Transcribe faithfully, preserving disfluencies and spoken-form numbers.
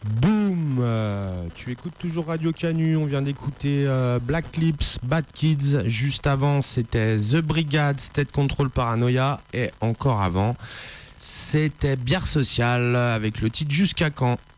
Boum euh, Tu écoutes toujours Radio Canu, on vient d'écouter euh, Black Lips, Bad Kids. Juste avant, c'était The Brigade, State Control Paranoia. Et encore avant, c'était Bière Sociale avec le titre Jusqu'à quand.